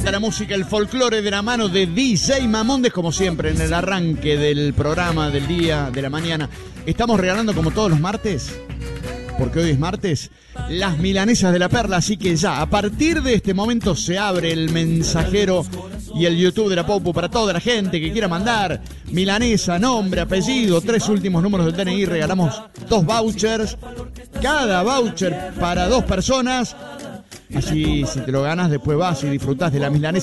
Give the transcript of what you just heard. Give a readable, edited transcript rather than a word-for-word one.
La música, el folclore de la mano de DJ Mamondes, como siempre, en el arranque del programa del día, de la mañana. Estamos regalando, como todos los martes, porque hoy es martes, las milanesas de la Perla. Así que ya, a partir de este momento, se abre el mensajero y el YouTube de la Popu para toda la gente que quiera mandar milanesa, nombre, apellido, 3 últimos números del DNI. Regalamos 2 vouchers, cada voucher para 2 personas. Así, si te lo ganas, después vas y disfrutás de la milanesa